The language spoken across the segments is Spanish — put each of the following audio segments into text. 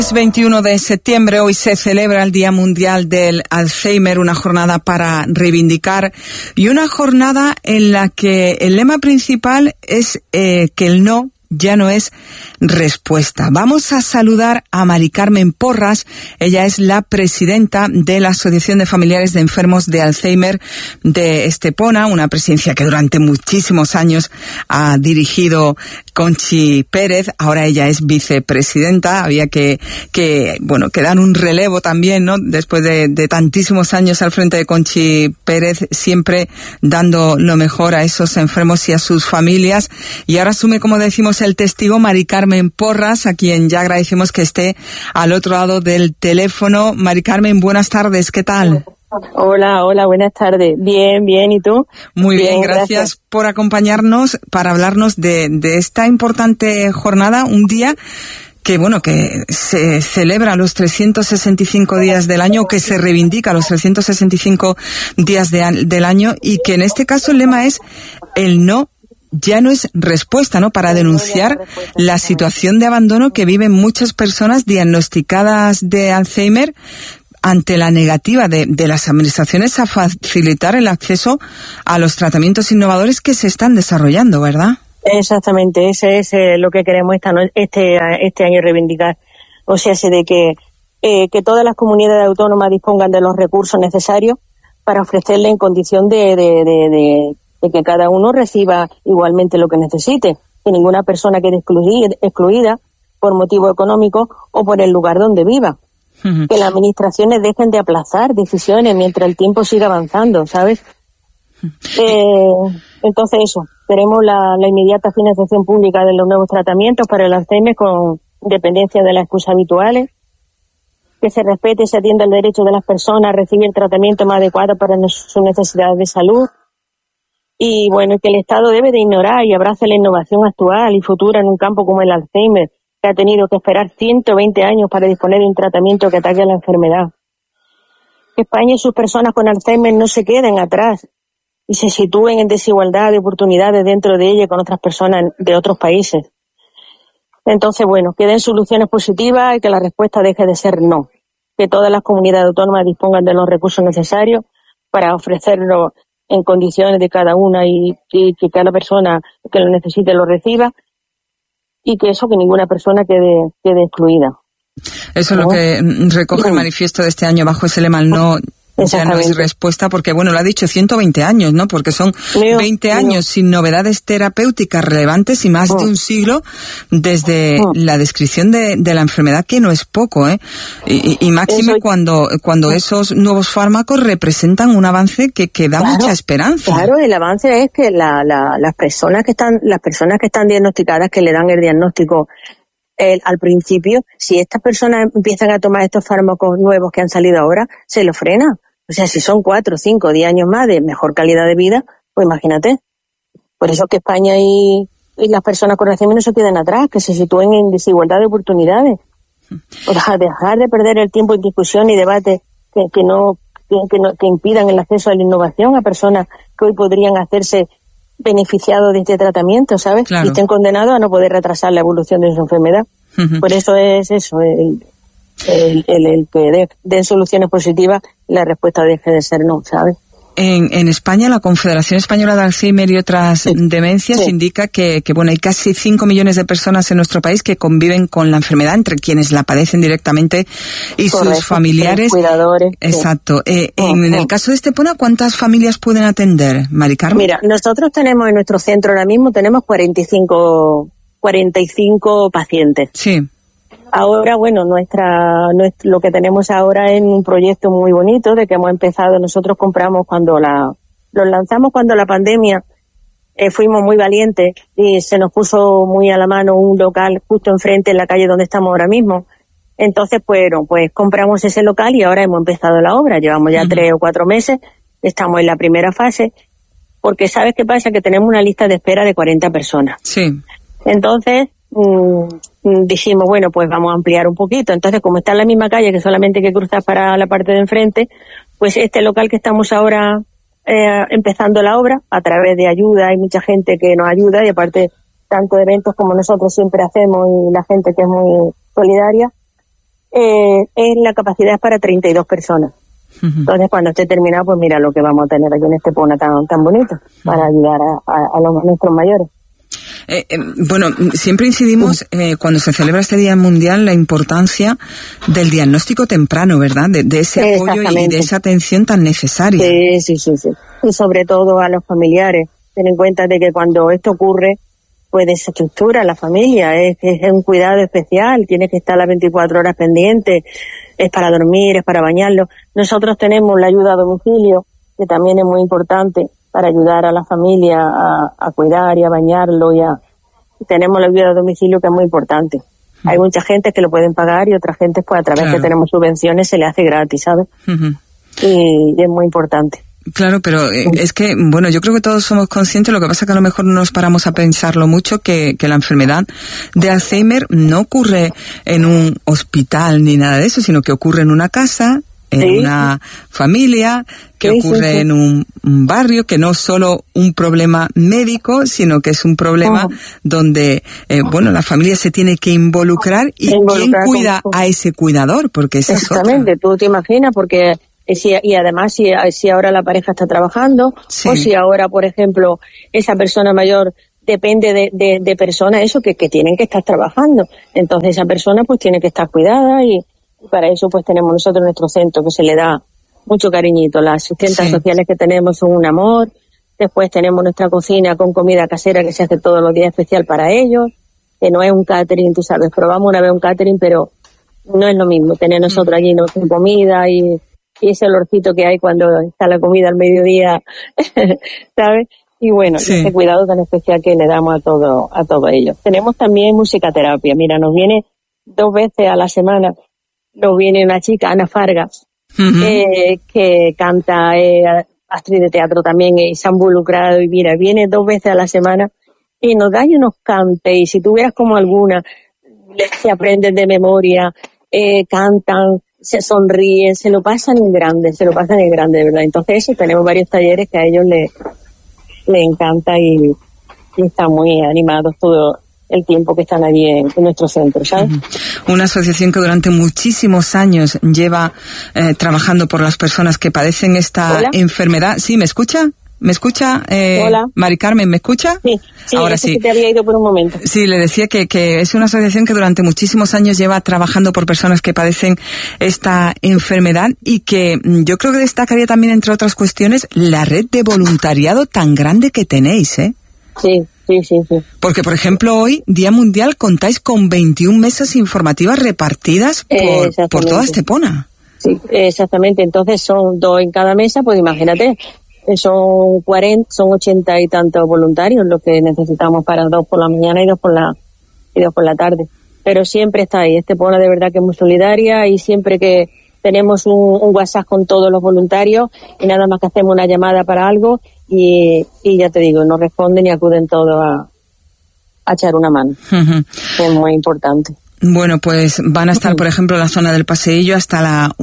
Es 21 de septiembre, hoy se celebra el Día Mundial del Alzheimer, una jornada para reivindicar y una jornada en la que el lema principal es que el no ya no es respuesta. Vamos a saludar a Mari Carmen Porras. Ella es la presidenta de la Asociación de Familiares de Enfermos de Alzheimer de Estepona, una presidencia que durante muchísimos años ha dirigido Conchi Pérez. Ahora ella es vicepresidenta. Había que dar un relevo también, ¿no? Después de tantísimos años al frente de Conchi Pérez, siempre dando lo mejor a esos enfermos y a sus familias. Y ahora asume, como decimos, el testigo Mari Carmen Porras, a quien ya agradecemos que esté al otro lado del teléfono. Mari Carmen, buenas tardes, ¿qué tal? Hola, buenas tardes. Bien, ¿y tú? Muy bien, gracias por acompañarnos para hablarnos de esta importante jornada, un día que se celebra los 365 días del año, que se reivindica los 365 días del año, y que en este caso el lema es el no ya no es respuesta, ¿no? Para denunciar la situación de abandono que viven muchas personas diagnosticadas de Alzheimer ante la negativa de las administraciones a facilitar el acceso a los tratamientos innovadores que se están desarrollando, ¿verdad? Exactamente, ese es lo que queremos este año reivindicar. O sea, de que todas las comunidades autónomas dispongan de los recursos necesarios para ofrecerle en condición de que cada uno reciba igualmente lo que necesite, que ninguna persona quede excluida por motivo económico o por el lugar donde viva. Uh-huh. Que las administraciones dejen de aplazar decisiones mientras el tiempo siga avanzando, ¿sabes? Entonces eso, queremos la inmediata financiación pública de los nuevos tratamientos para el Alzheimer con independencia de las excusas habituales, que se respete y se atienda el derecho de las personas a recibir el tratamiento más adecuado para sus necesidades de salud. Y que el Estado debe de ignorar y abrace la innovación actual y futura en un campo como el Alzheimer, que ha tenido que esperar 120 años para disponer de un tratamiento que ataque a la enfermedad. Que España y sus personas con Alzheimer no se queden atrás y se sitúen en desigualdad de oportunidades dentro de ella con otras personas de otros países. Entonces, que den soluciones positivas y que la respuesta deje de ser no. Que todas las comunidades autónomas dispongan de los recursos necesarios para ofrecerlo en condiciones de cada una y que cada persona que lo necesite lo reciba, y que ninguna persona quede excluida. Eso es lo que recoge el manifiesto de este año bajo ese lema, el no ya no es respuesta, porque lo ha dicho 120 años, ¿no? Porque son 20 años sin novedades terapéuticas relevantes y más de un siglo desde la descripción de la enfermedad, que no es poco, ¿eh? Y máxime cuando esos nuevos fármacos representan un avance que da mucha esperanza. Claro, el avance es que las personas que están diagnosticadas, que le dan el diagnóstico al principio, si estas personas empiezan a tomar estos fármacos nuevos que han salido ahora, se lo frena. O sea, si son 4, 5, 10 años más de mejor calidad de vida, pues imagínate. Por eso que España y las personas con Alzheimer no se queden atrás, que se sitúen en desigualdad de oportunidades. O dejar de perder el tiempo en discusión y debate que impidan el acceso a la innovación a personas que hoy podrían hacerse beneficiados de este tratamiento, ¿sabes? Claro. Y estén condenados a no poder retrasar la evolución de su enfermedad. Uh-huh. Por eso es eso, el que den soluciones positivas y la respuesta deje de ser no, ¿sabes? En España, la Confederación Española de Alzheimer y otras demencias indica que hay casi 5 millones de personas en nuestro país que conviven con la enfermedad, entre quienes la padecen directamente y sus familiares. Cuidadores. Exacto. En el caso de Estepona, ¿cuántas familias pueden atender, Mari Carmen? Mira, nosotros tenemos en nuestro centro ahora mismo 45 pacientes. Sí. Ahora, lo que tenemos ahora es un proyecto muy bonito de que hemos empezado. Nosotros compramos los lanzamos cuando la pandemia, fuimos muy valientes y se nos puso muy a la mano un local justo enfrente en la calle donde estamos ahora mismo. Entonces, pues compramos ese local y ahora hemos empezado la obra. Llevamos ya 3 o 4 meses, estamos en la primera fase, porque ¿sabes qué pasa? Que tenemos una lista de espera de 40 personas. Sí. Entonces, dijimos, pues vamos a ampliar un poquito. Entonces, como está en la misma calle, que solamente hay que cruzar para la parte de enfrente, pues este local que estamos ahora empezando la obra, a través de ayuda, hay mucha gente que nos ayuda, y aparte tanto eventos como nosotros siempre hacemos y la gente que es muy solidaria, la capacidad es para 32 personas. Entonces, cuando esté terminado, pues mira lo que vamos a tener aquí en Estepona tan bonito para ayudar a nuestros mayores. Bueno, siempre incidimos cuando se celebra este Día Mundial la importancia del diagnóstico temprano, ¿verdad? De ese apoyo y de esa atención tan necesaria. Sí. Y sobre todo a los familiares. Ten en cuenta de que cuando esto ocurre, pues desestructura a la familia. Es un cuidado especial. Tienes que estar las 24 horas pendiente. Es para dormir, es para bañarlo. Nosotros tenemos la ayuda a domicilio, que también es muy importante, para ayudar a la familia a cuidar y a bañarlo. Tenemos la ayuda a domicilio, que es muy importante. Hay mucha gente que lo pueden pagar y otra gente, pues a través que tenemos subvenciones, se le hace gratis, ¿sabes? Y es muy importante. Claro, pero es que, bueno, yo creo que todos somos conscientes, lo que pasa que a lo mejor no nos paramos a pensarlo mucho, que la enfermedad de Alzheimer no ocurre en un hospital ni nada de eso, sino que ocurre en una casa, en una familia, que ocurre en un barrio, que no es solo un problema médico, sino que es un problema donde, la familia se tiene que involucrar y quién cuida a ese cuidador, porque esa es otra. Exactamente, tú te imaginas, porque y además si ahora la pareja está trabajando, o si ahora, por ejemplo, esa persona mayor depende de personas, eso que tienen que estar trabajando, entonces esa persona pues tiene que estar cuidada y para eso pues tenemos nosotros nuestro centro, que se le da mucho cariñito. Las asistentas sociales que tenemos son un amor. Después tenemos nuestra cocina con comida casera que se hace todos los días especial para ellos, que no es un catering, tú sabes, probamos una vez un catering, pero no es lo mismo tener nosotros allí nuestra comida y ese olorcito que hay cuando está la comida al mediodía, ¿sabes? Y bueno, ese cuidado tan especial que le damos a todo ello. Tenemos también musicaterapia. Mira, nos viene 2 veces a la semana, nos viene una chica, Ana Fargas, que canta, actriz de teatro también, y se ha involucrado, y mira, viene 2 veces a la semana y nos da unos cantes, y si tuvieras como alguna, se aprenden de memoria, cantan, se sonríen, se lo pasan en grande, de verdad. Entonces eso, tenemos varios talleres que a ellos les encanta y están muy animados todo el tiempo que están allí en nuestro centro, ¿sabes? Una asociación que durante muchísimos años lleva trabajando por las personas que padecen esta enfermedad. ¿Sí, me escucha? ¿Me escucha? Hola. Mari Carmen, ¿me escucha? Sí, ahora sí. Que te había ido por un momento. Sí, le decía que es una asociación que durante muchísimos años lleva trabajando por personas que padecen esta enfermedad y que yo creo que destacaría también, entre otras cuestiones, la red de voluntariado tan grande que tenéis, ¿eh? Sí. Porque, por ejemplo, hoy, Día Mundial, contáis con 21 mesas informativas repartidas por toda Estepona. Sí, exactamente. Entonces son 2 en cada mesa, pues imagínate. Son 80 y tantos voluntarios lo que necesitamos para 2 por la mañana y 2 por la tarde. Pero siempre está ahí. Estepona de verdad que es muy solidaria, y siempre que tenemos un WhatsApp con todos los voluntarios y nada más que hacemos una llamada para algo y ya te digo, nos responden y acuden todos a echar una mano. Es muy importante. Bueno, pues van a estar, por ejemplo, en la zona del Paseillo hasta la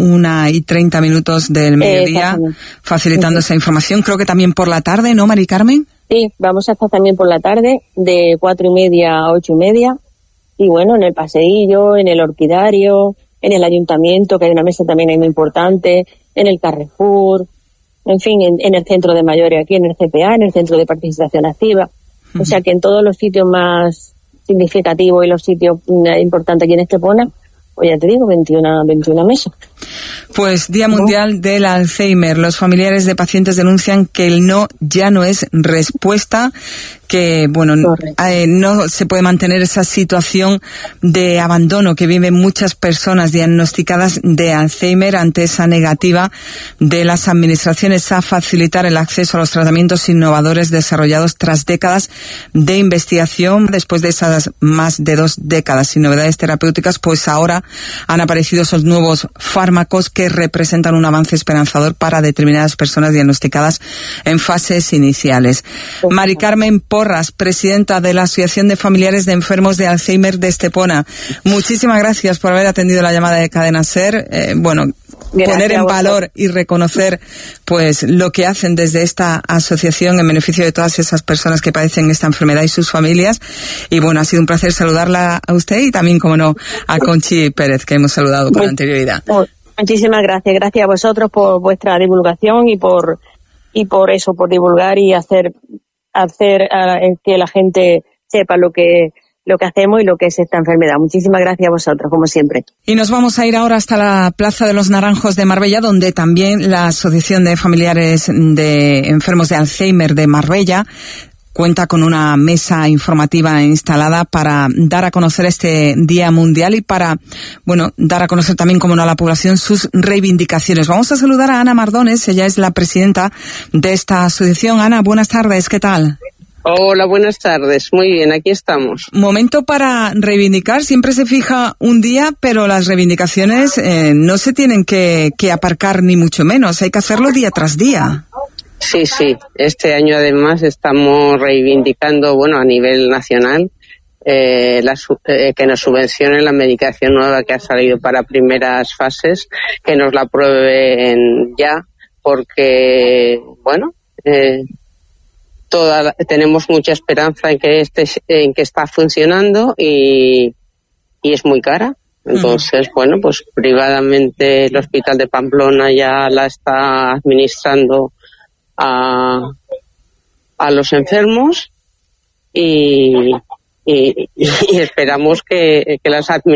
1:30 del mediodía, facilitando esa información. Creo que también por la tarde, ¿no, Mari Carmen? Sí, vamos a estar también por la tarde, de 4:30 a 8:30. Y bueno, en el Paseillo, en el Orquidario, en el Ayuntamiento, que hay una mesa también muy importante, en el Carrefour, en fin, en el Centro de Mayores aquí, en el CPA, en el Centro de Participación Activa. O sea que en todos los sitios más significativos y los sitios importantes aquí en Estepona, pues ya te digo, 21 mesas. Pues Día Mundial del Alzheimer. Los familiares de pacientes denuncian que el no ya no es respuesta, que no se puede mantener esa situación de abandono que viven muchas personas diagnosticadas de Alzheimer ante esa negativa de las administraciones a facilitar el acceso a los tratamientos innovadores desarrollados tras décadas de investigación. Después de esas más de 2 décadas sin novedades terapéuticas, pues ahora han aparecido esos nuevos fármacos que representan un avance esperanzador para determinadas personas diagnosticadas en fases iniciales. Mari Carmen Porras, presidenta de la Asociación de Familiares de Enfermos de Alzheimer de Estepona. Muchísimas gracias por haber atendido la llamada de Cadena SER. poner en valor y reconocer pues lo que hacen desde esta asociación en beneficio de todas esas personas que padecen esta enfermedad y sus familias. Y bueno, ha sido un placer saludarla a usted y también, como no, a Conchi Pérez, que hemos saludado con anterioridad. Muchísimas gracias. Gracias a vosotros por vuestra divulgación y por eso, por divulgar y hacer que la gente sepa lo que hacemos y lo que es esta enfermedad. Muchísimas gracias a vosotros, como siempre. Y nos vamos a ir ahora hasta la Plaza de los Naranjos de Marbella, donde también la Asociación de Familiares de Enfermos de Alzheimer de Marbella cuenta con una mesa informativa instalada para dar a conocer este Día Mundial y para, bueno, dar a conocer también, como no, a la población sus reivindicaciones. Vamos a saludar a Ana Mardones, ella es la presidenta de esta asociación. Ana, buenas tardes, ¿qué tal? Hola, buenas tardes. Muy bien, aquí estamos. Momento para reivindicar. Siempre se fija un día, pero las reivindicaciones no se tienen que aparcar ni mucho menos. Hay que hacerlo día tras día. Sí. Este año además estamos reivindicando, bueno, a nivel nacional, que nos subvencionen la medicación nueva que ha salido para primeras fases, que nos la aprueben ya, porque, bueno, tenemos mucha esperanza en que está funcionando y es muy cara. Entonces, bueno, pues privadamente el Hospital de Pamplona ya la está administrando a los enfermos y esperamos que las administraciones